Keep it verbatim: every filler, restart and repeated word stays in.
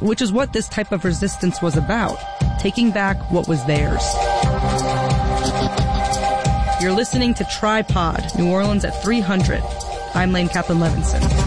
which is what this type of resistance was about, taking back what was theirs. You're listening to Tripod, New Orleans at three hundred. I'm Lane Kaplan Levinson.